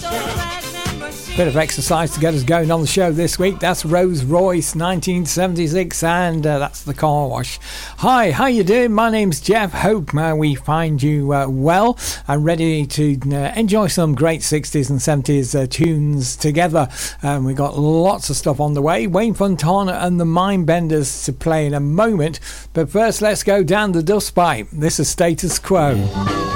Bit of exercise to get us going on the show this week. That's Rose Royce, 1976, and that's The Car Wash. Hi, how you doing? My name's Jeff. Hope we find you well and ready to enjoy some great 60s and 70s tunes together. We got lots of stuff on the way. Wayne Fontana and the Mindbenders to play in a moment, but first let's go down the dust pipe. This is Status Quo.